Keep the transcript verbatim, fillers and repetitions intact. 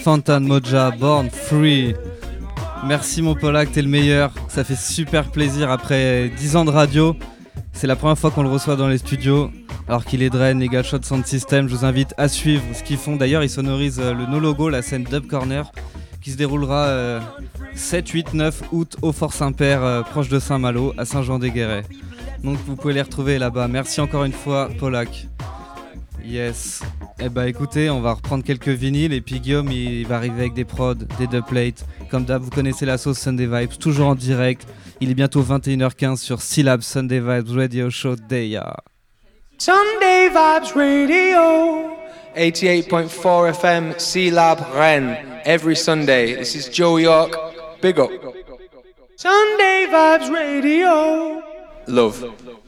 Fantan Mojah, Born Free. Merci mon Polak, t'es le meilleur. Ça fait super plaisir après dix ans de radio. C'est la première fois qu'on le reçoit dans les studios. Alors qu'il est Drain, les gars Shot Sound System. Je vous invite à suivre ce qu'ils font. D'ailleurs, ils sonorisent le No Logo, la scène Dub Corner, qui se déroulera euh, sept, huit, neuf août au Fort Saint-Père, euh, proche de Saint-Malo, à Saint-Jean-des-Guéret. Donc vous pouvez les retrouver là-bas. Merci encore une fois, Polak. Yes. Eh bah écoutez, on va reprendre quelques vinyles et puis Guillaume il va arriver avec des prods, des dubplates. Comme d'hab, vous connaissez la sauce Sunday Vibes, toujours en direct. Il est bientôt vingt et une heures quinze sur Syllab Sunday Vibes Radio Show Deya. Sunday Vibes Radio, eighty-eight point four F M, Syllab Rennes, every Sunday. This is Joe York, big up. Sunday Vibes Radio, love.